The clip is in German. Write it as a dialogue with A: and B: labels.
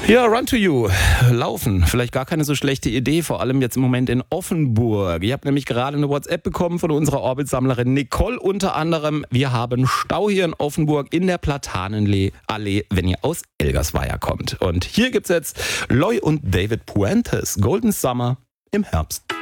A: Ja, Run to You. Laufen. Vielleicht gar keine so schlechte Idee, vor allem jetzt im Moment in Offenburg. Ich habe nämlich gerade eine WhatsApp bekommen von unserer Orbit-Sammlerin Nicole unter anderem. Wir haben Stau hier in Offenburg in der Platanenallee, wenn ihr aus Elgersweier kommt. Und hier gibt's jetzt Loy und David Puentes, Golden Summer im Herbst.